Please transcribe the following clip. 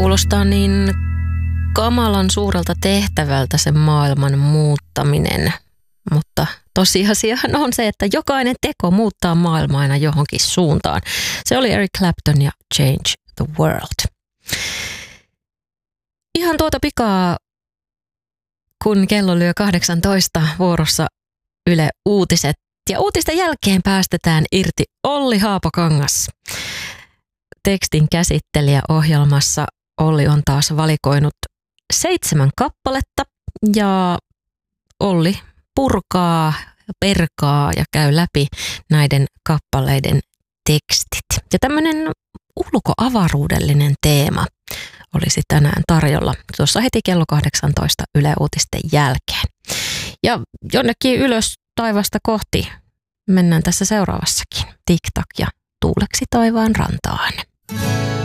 kuulostaa niin kamalan suurelta tehtävältä sen maailman muuttaminen, mutta tosiasiahan on se, että jokainen teko muuttaa maailmaa aina johonkin suuntaan. Se oli Eric Clapton ja Change the World. Ihan tuota pikaa, kun kello lyö 18 vuorossa Yle Uutiset. Ja uutisten jälkeen päästetään irti Olli Haapakangas. Tekstin käsittelijä ohjelmassa Olli on taas valikoinut 7 kappaletta ja Olli purkaa, perkaa ja käy läpi näiden kappaleiden tekstit. Ja tämmöinen ulkoavaruudellinen teema olisi tänään tarjolla tuossa heti kello 18 Yle Uutisten jälkeen. Ja jonnekin ylös taivasta kohti mennään tässä seuraavassakin. Tik-tak ja tuuleksi taivaan rantaan.